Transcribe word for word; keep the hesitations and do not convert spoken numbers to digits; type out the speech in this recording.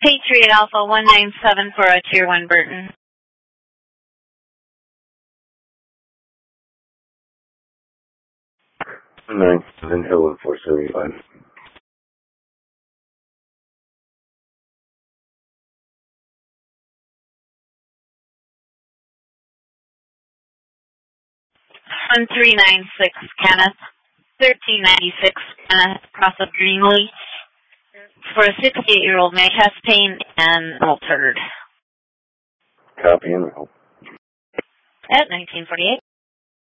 Patriot Alpha one nine seven for a Tier one Burton. nine seven Hill four seventy-five. one three nine six Kenneth. thirteen ninety-six Kenneth, across of Greenleaf. For a sixty-eight-year-old male, chest pain and altered. Copy and roll. At nineteen forty-eight.